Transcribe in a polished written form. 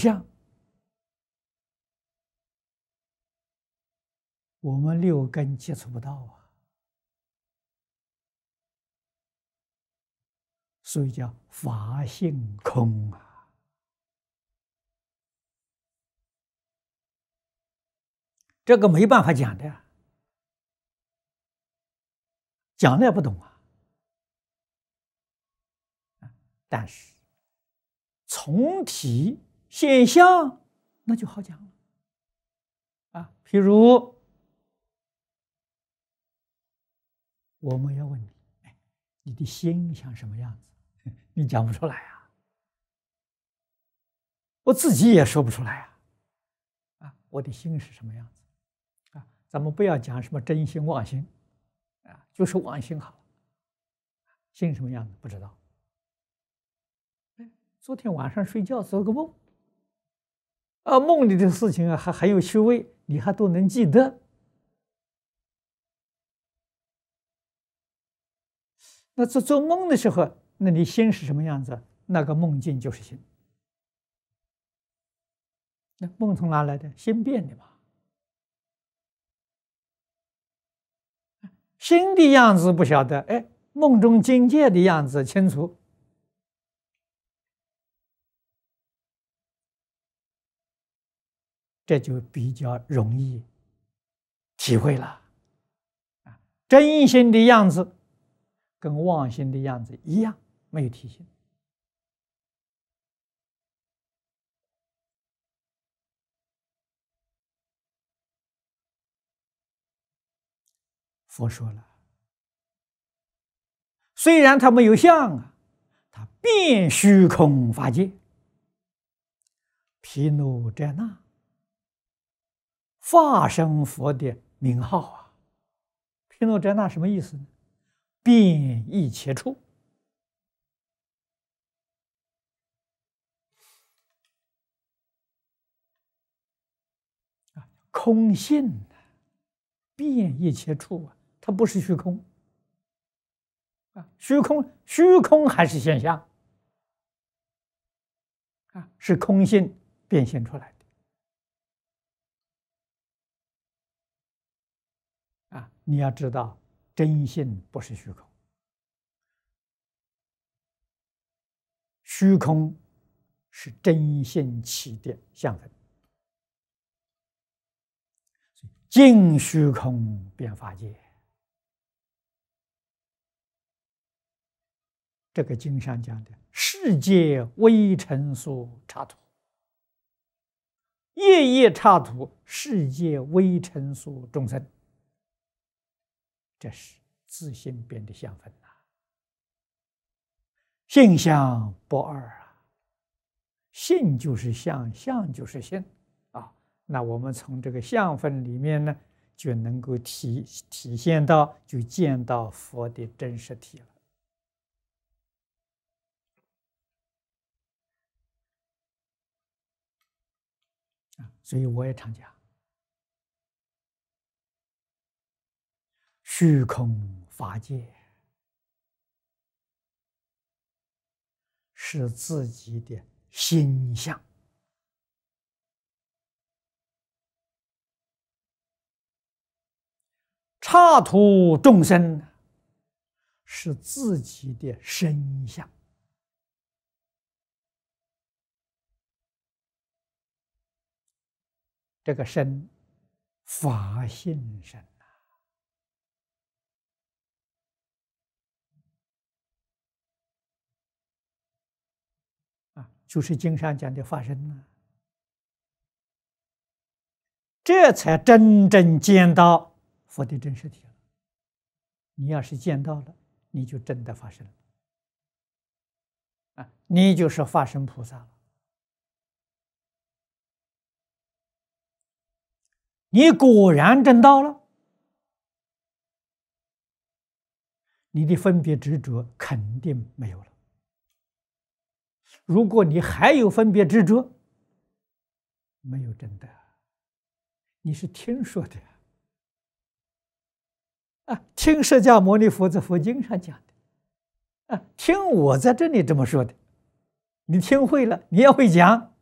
相，我们六根接触不到啊，所以叫法性空啊。这个没办法讲的呀，讲了也不懂啊。但是从体现象那就好讲了啊。譬如我们要问你，你的心像什么样子？你讲不出来啊，我自己也说不出来啊。我的心是什么样子啊？咱们不要讲什么真心妄心啊，就是妄心好了。心什么样子不知道。昨天晚上睡觉做个梦，梦里的事情啊，还很有趣味，你还都能记得。那做梦的时候，那你心是什么样子？那个梦境就是心。那梦从哪来的？心变的嘛。心的样子不晓得，梦中境界的样子清楚。这就比较容易体会了啊！真心的样子跟妄心的样子一样，没有体现。佛说了，虽然它没有相啊，它遍虚空法界，毗卢遮那化身佛的名号啊。毗卢遮那什么意思呢？遍一切处。空性遍一切处啊，它不是虚空啊，虚空还是现象啊，是空性变现出来的啊。你要知道，真性不是虚空，虚空是真性起的相分。尽虚空遍法界，这个经上讲的世界微尘所刹土，夜夜刹土，世界微尘所众生，这是自性变的相分呐。性相不二啊，性就是相，相就是性啊。那我们从这个相分里面呢，就能够体现到，就见到佛的真实体了啊。所以我也常讲，虚空法界是自己的心相。刹土众生是自己的身相。这个身，法性身啊，就是经上讲的法身呢。这才真正见到佛的真实体了。你要是见到了，你就真的发生了啊，你就是化身菩萨了。你果然证到了，你的分别执着肯定没有了。如果你还有分别执着，没有真的，你是听说的啊，听释迦牟尼佛在佛经上讲的啊，听我在这里这么说的，你听会了，你也会讲。